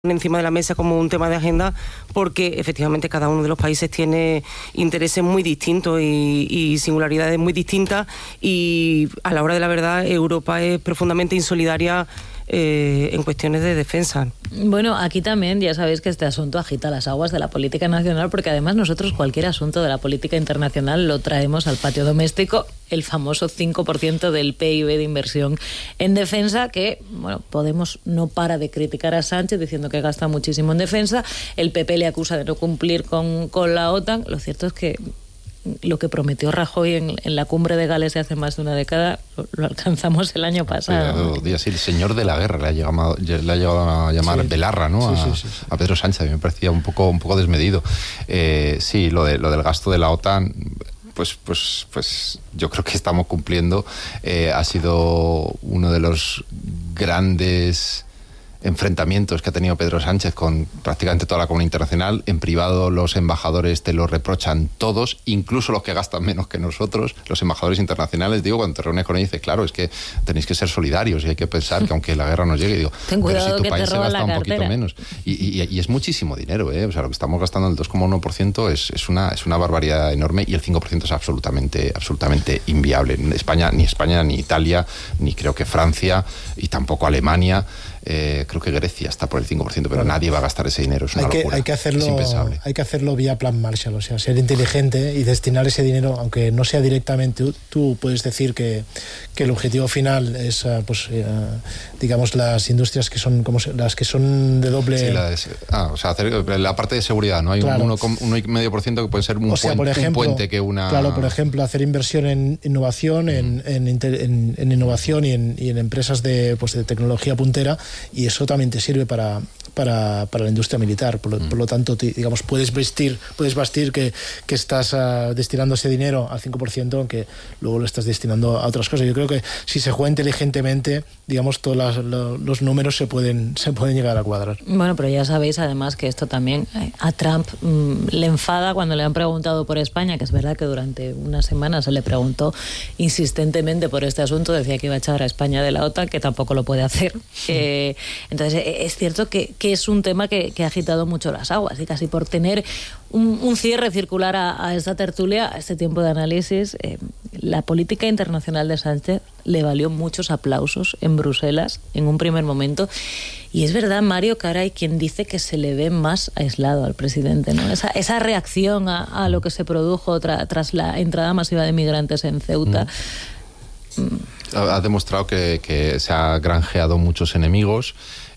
encima de la mesa como un tema de agenda, porque efectivamente cada uno de los países tiene intereses muy distintos y singularidades muy distintas, y a la hora de la verdad Europa es profundamente insolidaria en cuestiones de defensa. Bueno, aquí también ya sabéis que este asunto agita las aguas de la política nacional, porque además nosotros cualquier asunto de la política internacional lo traemos al patio doméstico, el famoso 5% del PIB de inversión en defensa, que, bueno, Podemos no para de criticar a Sánchez diciendo que gasta muchísimo en defensa, el PP le acusa de no cumplir con la OTAN. Lo cierto es que lo que prometió Rajoy en la cumbre de Gales de hace más de una década lo alcanzamos el año pasado. Sí, el señor de la guerra le ha llegado a llamar Belarra, ¿no? Sí. A Pedro Sánchez. A mí me parecía un poco desmedido. Sí, lo del gasto de la OTAN, pues yo creo que estamos cumpliendo. Ha sido uno de los grandes enfrentamientos que ha tenido Pedro Sánchez con prácticamente toda la comunidad internacional. En privado los embajadores te lo reprochan todos, incluso los que gastan menos que nosotros, los embajadores internacionales. Digo, cuando te reúnes con ellos, dice, claro, es que tenéis que ser solidarios y hay que pensar que aunque la guerra nos llegue, digo, ten cuidado, pero si tu que país te se roban gasta la un poquito cartera. menos. Y es muchísimo dinero, o sea, lo que estamos gastando, el 2,1% es una barbaridad enorme, y el 5% es absolutamente inviable. Ni España, ni Italia, ni creo que Francia, y tampoco Alemania. Creo que Grecia está por el 5%, pero nadie va a gastar ese dinero. Es una locura. Es impensable. Hay que hacerlo vía Plan Marshall, o sea, ser inteligente y destinar ese dinero, aunque no sea directamente. Tú puedes decir que el objetivo final es, digamos, las industrias que son como las que son de doble. Sí, hacer la parte de seguridad, ¿no? Hay claro. un 1,5% que puede ser un puente que una. Claro, por ejemplo, hacer inversión en innovación, en innovación y en empresas de tecnología puntera. Y eso también te sirve para la industria militar. Por lo tanto, digamos, puedes bastir que estás destinando ese dinero al 5%, aunque luego lo estás destinando a otras cosas. Yo creo que si se juega inteligentemente, digamos, todos los números se pueden llegar a cuadrar. Bueno, pero ya sabéis además que esto también a Trump le enfada cuando le han preguntado por España, que es verdad que durante una semana se le preguntó insistentemente por este asunto, decía que iba a echar a España de la OTAN, que tampoco lo puede hacer. Entonces es cierto que es un tema que ha agitado mucho las aguas, y casi por tener un cierre circular a esta tertulia, a este tiempo de análisis, la política internacional de Sánchez le valió muchos aplausos en Bruselas en un primer momento. Y es verdad, Mario, que ahora hay quien dice que se le ve más aislado al presidente, ¿no? Esa reacción a lo que se produjo tras la entrada masiva de migrantes en Ceuta. Ha demostrado que se ha granjeado muchos enemigos.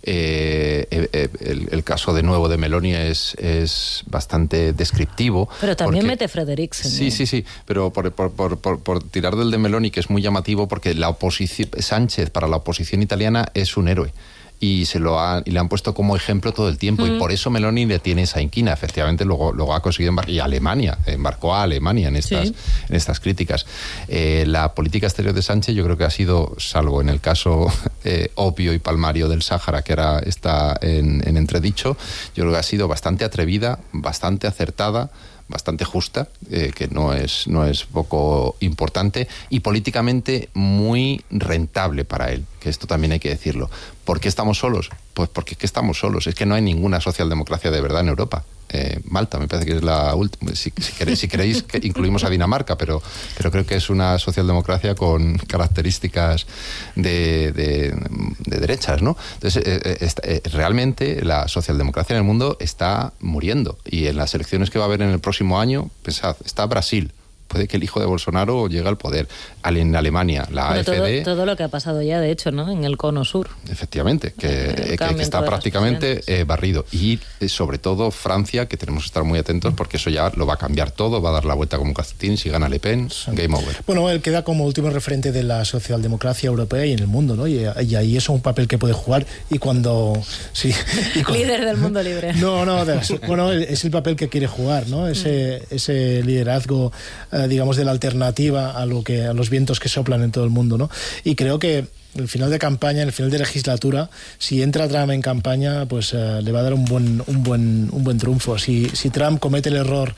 El caso de nuevo de Meloni es bastante descriptivo. Pero también mete Frederiksen. Sí, pero por tirar del de Meloni, que es muy llamativo, porque Sánchez para la oposición italiana es un héroe. Y le han puesto como ejemplo todo el tiempo, y por eso Meloni le tiene esa inquina. Efectivamente, luego ha conseguido embarcó a Alemania en estas críticas. La política exterior de Sánchez, yo creo que ha sido, salvo en el caso obvio y palmario del Sáhara, que ahora está en entredicho, yo creo que ha sido bastante atrevida, bastante acertada, bastante justa, que no es poco importante, y políticamente muy rentable para él, que esto también hay que decirlo. ¿Por qué estamos solos? Pues porque estamos solos. Es que no hay ninguna socialdemocracia de verdad en Europa. Malta me parece que es la última. Si queréis que incluimos a Dinamarca, pero creo que es una socialdemocracia con características de derechas, ¿no? Entonces, realmente la socialdemocracia en el mundo está muriendo, y en las elecciones que va a haber en el próximo año, pensad, está Brasil. Puede que el hijo de Bolsonaro llegue al poder. En Alemania, la AfD... Todo lo que ha pasado ya, de hecho, ¿no? En el cono sur. Efectivamente, que está prácticamente barrido. Y sobre todo Francia, que tenemos que estar muy atentos, porque eso ya lo va a cambiar todo, va a dar la vuelta como un calcetín. Si gana Le Pen, game over. Bueno, él queda como último referente de la socialdemocracia europea y en el mundo, ¿no? Y ahí es un papel que puede jugar. Y cuando... Líder del mundo libre. Bueno, es el papel que quiere jugar, ¿no? Ese liderazgo, digamos, de la alternativa a los vientos que soplan en todo el mundo, ¿no? Y creo que el final de campaña, el final de legislatura, si entra Trump en campaña, pues le va a dar un buen triunfo. Si Trump comete el error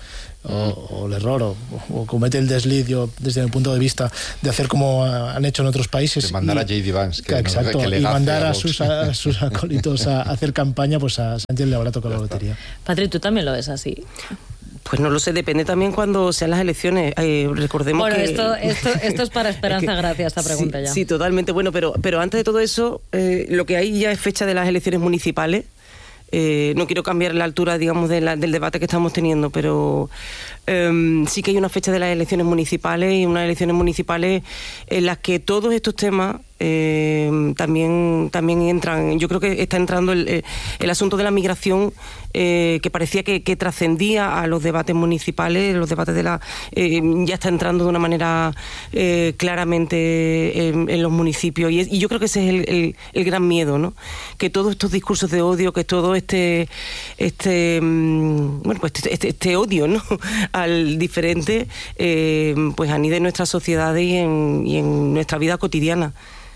o comete el desliz, yo, desde mi punto de vista, de hacer como han hecho en otros países. De mandar a J.D. Vance. Exacto, y mandar a sus acólitos a hacer campaña, pues a Sánchez le habrá tocado la lotería. Patri, ¿tú también lo ves así? Pues no lo sé, depende también cuando sean las elecciones. Recordemos que... Bueno, esto es para Esperanza Gracia, esta pregunta ya. Sí, totalmente. Bueno, pero antes de todo eso, lo que hay ya es fecha de las elecciones municipales. No quiero cambiar la altura, digamos, del debate que estamos teniendo, pero sí que hay una fecha de las elecciones municipales y unas elecciones municipales en las que todos estos temas también entran. Yo creo que está entrando el asunto de la migración, que parecía que trascendía a los debates municipales, los debates ya está entrando de una manera claramente en los municipios, y yo creo que ese es el gran miedo, ¿no? Que todos estos discursos de odio, que todo este odio, ¿no?, al diferente, pues anide en nuestras sociedades y en nuestra vida cotidiana.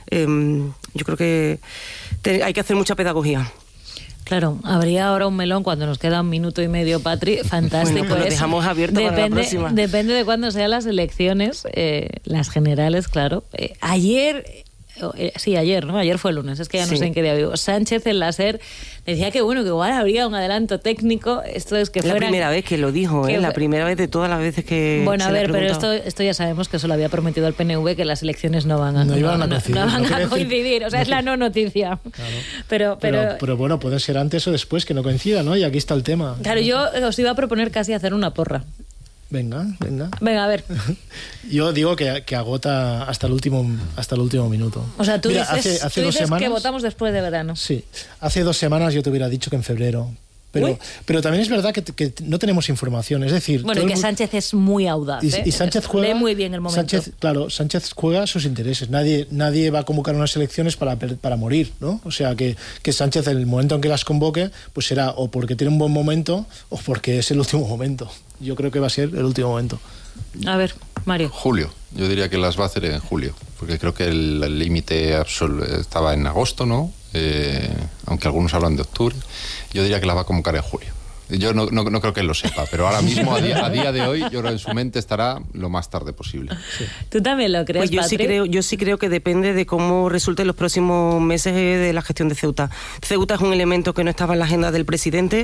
Yo creo que hay que hacer mucha pedagogía. Claro, habría ahora un melón cuando nos queda 1 minuto y medio, Patri, fantástico. Bueno, pues lo dejamos abierto para la próxima. Depende de cuándo sean las elecciones, las generales, claro. Ayer, ¿no? Ayer fue el lunes, es que ya no sé en qué día vivo. Sánchez en la SER decía que igual habría un adelanto técnico. Esto es que la primera vez que lo dijo, la primera vez de todas las veces que... Bueno, a ver, pero esto ya sabemos que eso lo había prometido el PNV, que las elecciones no van a coincidir. O sea, es la no noticia. Claro. Pero bueno, puede ser antes o después, que no coincida, ¿no? Y aquí está el tema. Claro, yo os iba a proponer casi hacer una porra. Venga, a ver. Yo digo que agota hasta el último minuto. O sea, tú dices, hace 2 semanas, que votamos después de verano. Sí, hace 2 semanas yo te hubiera dicho que en febrero. Pero también es verdad que no tenemos información. Es decir, bueno, y que Sánchez es muy audaz. Y Sánchez juega, lee muy bien el momento. Sánchez juega sus intereses. Nadie va a convocar unas elecciones para morir, ¿no? O sea, que Sánchez, en el momento en que las convoque, pues será o porque tiene un buen momento o porque es el último momento. Yo creo que va a ser el último momento. A ver, Mario. Julio. Yo diría que las va a hacer en julio, porque creo que el límite estaba en agosto, ¿no? Aunque algunos hablan de octubre. Yo diría que la va a convocar en julio. Yo no creo que él lo sepa, pero ahora mismo, a día de hoy, yo creo que en su mente estará lo más tarde posible. Sí. ¿Tú también lo crees, Pues yo sí creo que depende de cómo resulten los próximos meses de la gestión de Ceuta. Ceuta es un elemento que no estaba en la agenda del presidente,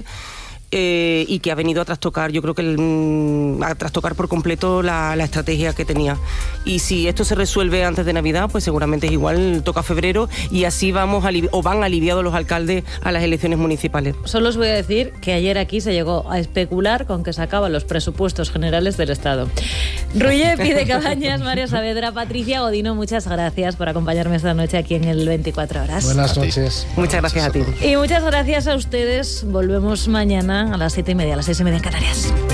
y que ha venido a trastocar, yo creo que a trastocar por completo la estrategia que tenía. Y si esto se resuelve antes de Navidad, pues seguramente es igual, toca febrero, y así van aliviados los alcaldes a las elecciones municipales. Solo os voy a decir que ayer aquí se llegó a especular con que se acaban los presupuestos generales del Estado. Ruller, Pide Cabañas, Mario Saavedra, Patricia Godino, muchas gracias por acompañarme esta noche aquí en el 24 Horas. Buenas noches. Muchas gracias a ti. Y muchas gracias a ustedes. Volvemos mañana a las 7:30, a las 6:30 en Canarias.